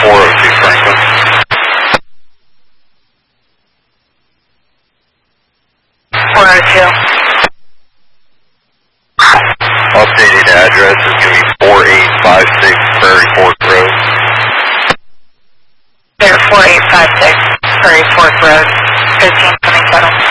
402 Franklin. Updated address is going to be 4856 Prairie Fork Road. There, 4856 Prairie Fork Road, 15